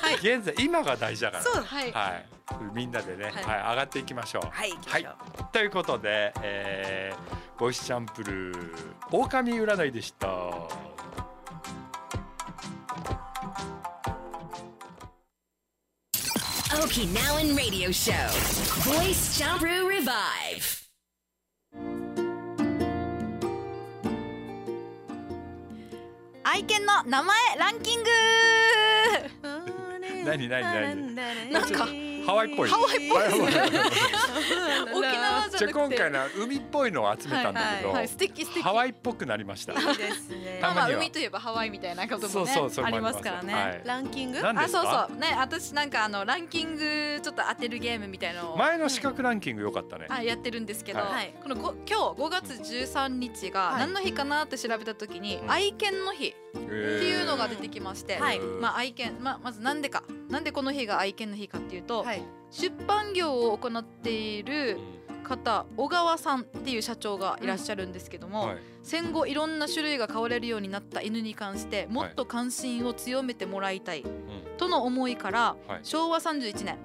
現在今が大事だから。 そうはい。みんなでね、 はい、 上がっていきましょう。 はい、行きましょう。 ということで、ボイスチャンプルー狼占いでした。 Okinawan Radio Show Voice Champroo Revive。 愛犬の名前ランキング。 何なんかハワイっぽい。 ハワイっぽいですね。沖縄じゃなくて。 じゃあ今回の海っぽいのを集めたんだけど、 素敵素敵。 ハワイっぽくなりました。 いいですね。 まあ海といえばハワイみたいなこともねありますからね。 ランキング？ あ、そうそうね。私なんかランキングちょっと当てるゲームみたいなのを前の資格ランキング良かったね。 やってるんですけど、この今日5月13日が何の日かなって調べた時に愛犬の日っていうのが出てきまして、まあ愛犬、まずなんでこの日が愛犬の日かっていうと、出版業を行っている方、小川さんっていう社長がいらっしゃるんですけども、戦後いろんな種類が飼われるようになった犬に関してもっと関心を強めてもらいたいとの思いから、昭和31年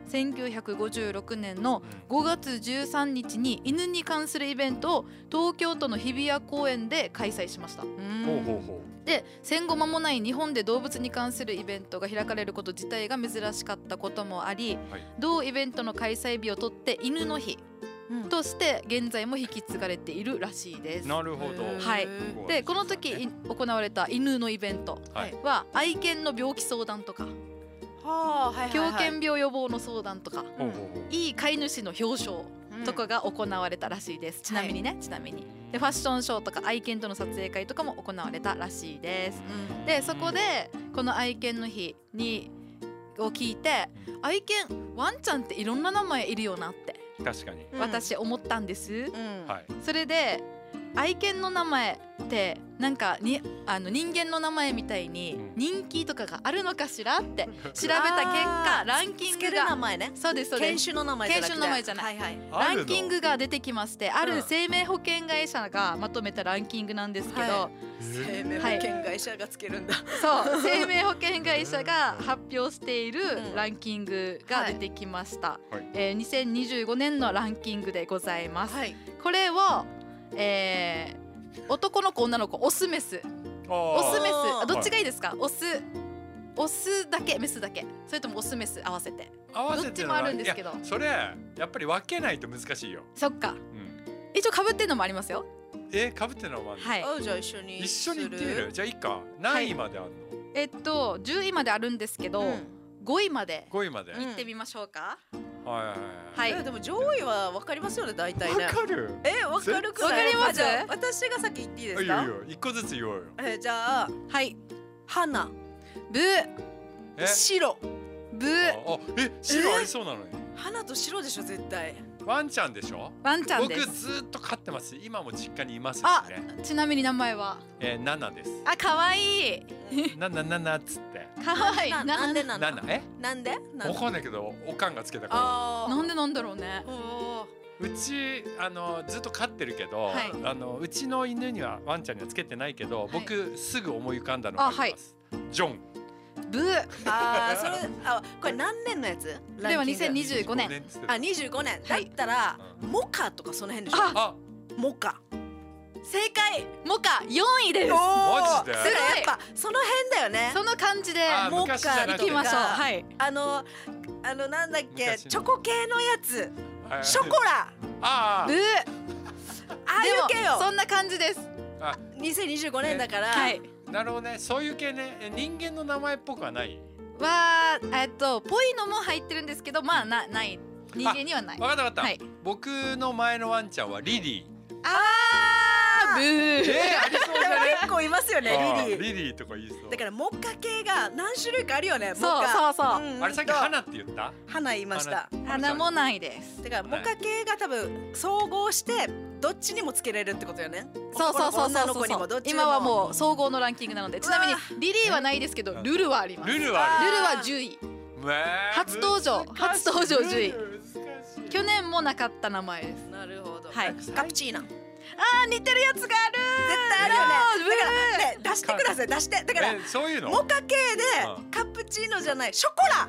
1956年の5月13日に犬に関するイベントを東京都の日比谷公園で開催しました。で、戦後間もない日本で動物に関するイベントが開かれること自体が珍しかったこともあり、同イベントの開催日をとって犬の日として現在も引き継がれているらしいです。 なるほど。 はい。で、この時行われた犬のイベントは愛犬の病気相談とか、狂犬病予防の相談とか、いい飼い主の表彰とかが行われたらしいです。ちなみにね、ちなみにでファッションショーとか愛犬との撮影会とかも行われたらしいです。で、そこでこの愛犬の日を聞いて、愛犬ワンちゃんっていろんな名前いるよなって確かに私思ったんです。それで愛犬の名前ってなんか人間の名前みたいに人気とかがあるのかしらって調べた結果、ランキングが名前ね。 そうですそうです。 犬種の名前じゃなくて。 犬種の名前じゃない。ランキングが出てきまして、ある生命保険会社がまとめたランキングなんですけど、 生命保険会社がつけるんだ。 そう、生命保険会社が発表しているランキングが出てきました。2025年のランキングでございます。これを男の子女の子オスメスどっちがいいですか？オスだけメスだけ、それともオスメス合わせてどっちもあるんですけど、 それやっぱり分けないと難しいよ。 そっか、一応被ってるのもありますよ。 被ってるのもある。 はい。じゃあ一緒に行ってみる。じゃあいいか。何位まであるの ？10 位まであるんですけど、5位まで行ってみましょうか。 はい。 でも上位は分かりますよね、大体ね。 分かる？ 分かるくらい。 分かります？ 私が先言っていいですか？ いいよ、一個ずつ言おうよ。 じゃあ、はい。花、 ブ、 白、 ブ。 白ありそうなのに。 花と白でしょ絶対。 ワンちゃんでしょ？ ワンちゃんです。 僕ずっと飼ってます。今も実家にいますしね。 ちなみに名前は？ ナナです。 あ、可愛い。 ナナっつって。 可愛い。 なんでナナ？ なんで？わかんないけど、おかんがつけたから。 なんでなんだろうね。 うちずっと飼ってるけど、うちの犬にはワンちゃんにはつけてないけど、僕すぐ思い浮かんだのがあります。ジョン。 ブ。 これ何年のやつ？ では2025年。 25年。だったらモカとかその辺でしょ。モカ。 正解、モカ4位です。 マジで？ やっぱその辺だよね。 その感じでモカ行きましょう。はい。 なんだっけ、チョコ系のやつ。ショコラ。 ブ。 ああいう系よ。 そんな感じです。 2025年だから。 なるほどね、そういう系ね。人間の名前っぽくはない？ ぽいのも入ってるんですけど、まあない。人間にはない。 わかった。僕の前のワンちゃんはリリー。 ブー。 ありそうじゃね？ 結構いますよね、 リリーとか言いそう。 だからモカ系が何種類かあるよね。 そう。 あれさっき花って言った？ 花言いました。 花もないです。 だからモカ系が多分総合してどっちにもつけれるってことよね。 そう。今はもう総合のランキングなので、ちなみにリリーはないですけど、ルルはあります。ルルは10位。初登場10位。去年もなかった名前です。 なるほど。 はい。 カプチーナ。 似てるやつがある。絶対あるよね。だからね、出してください。出して。だからそういうの。 モカ系でカプチーノじゃないショコラ。